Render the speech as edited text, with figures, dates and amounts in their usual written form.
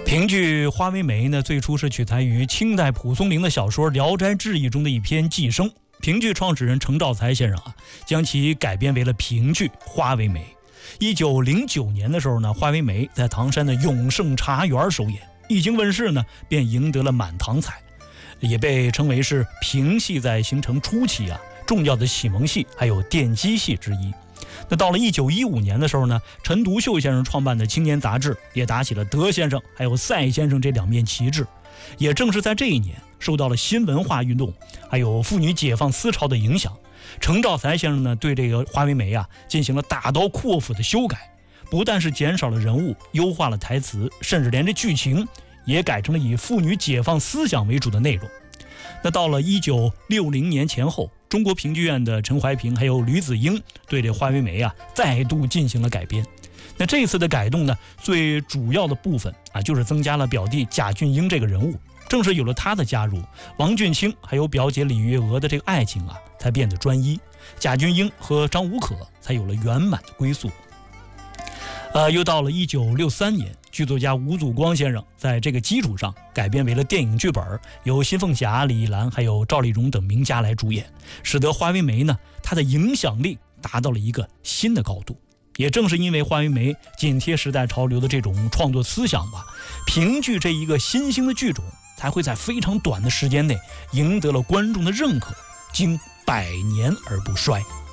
评剧《花为媒》呢，最初是取材于清代蒲松龄的小说《聊斋志异》中的一篇寄生。评剧创始人程兆才先生将其改编为了评剧《花为媒》。1909年的时候呢，《花为媒》在唐山的永盛茶园首演，一经问世呢，便赢得了满堂彩，也被称为是评戏在形成初期重要的启蒙戏还有奠基戏之一。那到了1915年的时候呢，陈独秀先生创办的青年杂志也打起了德先生还有赛先生这两面旗帜。也正是在这一年，受到了新文化运动还有妇女解放思潮的影响，程兆才先生呢对这个花为媒进行了大刀阔斧的修改，不但是减少了人物，优化了台词，甚至连这剧情也改成了以妇女解放思想为主的内容。那到了1960年前后，中国评剧院的陈怀平还有吕子英对这花为媒再度进行了改编。那这次的改动呢，最主要的部分就是增加了表弟贾俊英这个人物。正是有了他的加入，王俊卿还有表姐李月娥的这个爱情才变得专一，贾俊英和张无可才有了圆满的归宿。又到了1963年，剧作家吴祖光先生在这个基础上改编为了电影剧本，由辛凤霞、李一兰还有赵丽蓉等名家来主演，使得花为媒呢，它的影响力达到了一个新的高度。也正是因为花为媒紧贴时代潮流的这种创作思想评剧这一个新兴的剧种才会在非常短的时间内赢得了观众的认可，经100年而不衰。